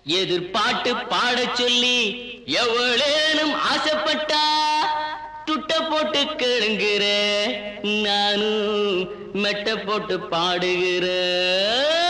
எதிர்பாட்டு பாடச் சொல்லி எவளேனும் ஆசைப்பட்டா துட்ட போட்டு கேளுங்கிற நானும் மெட்ட போட்டு பாடுகிற